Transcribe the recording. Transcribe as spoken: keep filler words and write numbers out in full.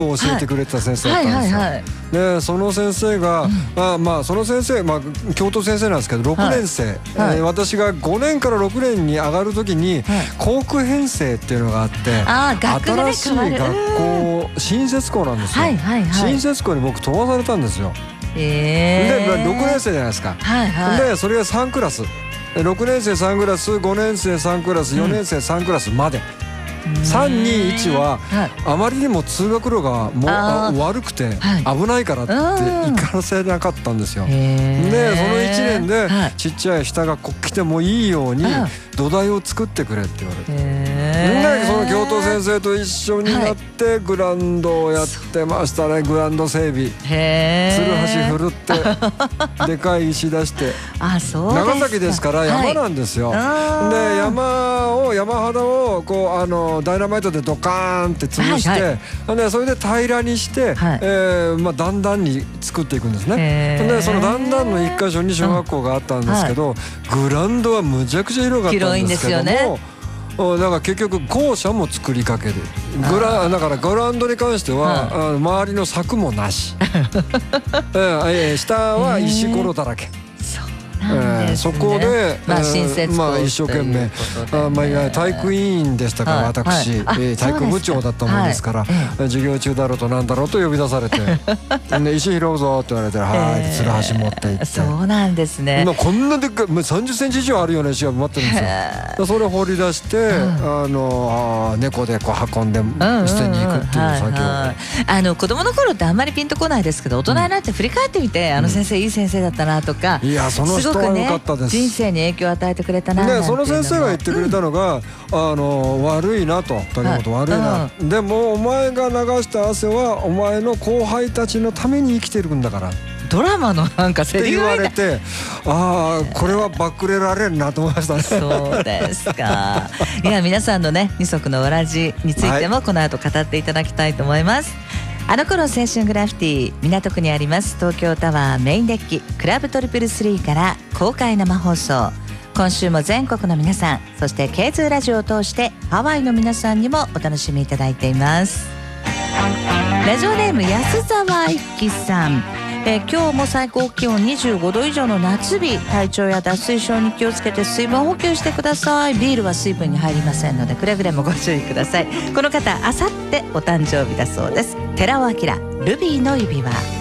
教えてくれてた先生だったんですよ。でその先生が、うん、あまあその先生、まあ、教頭先生なんですけどろくねん生、はいえーはい、私がごねんからろくねんに上がる時に、はい、校区編成っていうのがあってあ学部、ね、新しい学校新設校なんですよ、はいはいはい、新設校に僕飛ばされたんですよ。えー、でろくねん生じゃないですか、はいはい、でそれがさんクラスろくねん生さんクラスごねん生さんクラスよねん生さんクラスまで、うんさんにいちはあまりにも通学路がもう悪くて危ないからって行かせなかったんですよ。でそのいちねんでちっちゃい下がこ来てもいいように土台を作ってくれって言われて、でその教頭先生と一緒になってグラウンドをやってましたね。グラウンド整備つるはし振るってでかい石出して長崎ですから山なんですよ。で山を山肌をこうあのダイナマイトでドカーンって潰して、はいはい、でそれで平らにして、はいえーまあ、段々に作っていくんですね。でその段々の一箇所に小学校があったんですけど、うんはい、グラウンドはむちゃくちゃ広かったんですけども、広いんですよね。だから結局校舎も作りかけるグラだからグラウンドに関しては、うん、周りの柵もなし、えー、下は石ころだらけ。えー、そこで、まあ、新設校、まあ、一生懸命あ、まあ、体育委員でしたから、私、はい、体育部長だったもんですから、はい、授業中だろうとなんだろうと呼び出されてで石拾うぞって言われてはいつるはし持っていって、 そうなんですね。 今こんなでっかいさんじゅっセンチ以上あるような石が埋まってるんですよ。それを掘り出して、うん、あのあ猫でこう運んで捨てに行くっていう作業で、 あの子供の頃ってあんまりピンとこないですけど大人になって振り返ってみて、うん、あの先生いい先生だったなとか、 いやその人ね、 人生に影響を与えてくれたな。 でその先生が言ってくれたのが、うん、あの悪いなと谷本悪いな、うん、でもお前が流した汗はお前の後輩たちのために生きてるんだからドラマのなんかセリフって言われて、ああこれはバックレられるなと思いましたね。 そうですか。いや皆さんのね二足のわらじについてもこの後語っていただきたいと思います。あの頃青春グラフィティ港区にあります東京タワーメインデッキクラブトリプルスリーから公開生放送、今週も全国の皆さんそして ケーツー ラジオを通してハワイの皆さんにもお楽しみいただいています。ラジオネーム安澤一樹さん、えー、今日も最高気温にじゅうごど以上の夏日、体調や脱水症に気をつけて水分補給してください。ビールは水分に入りませんのでくれぐれもご注意ください。この方あさってお誕生日だそうです。寺尾明ルビーの指輪。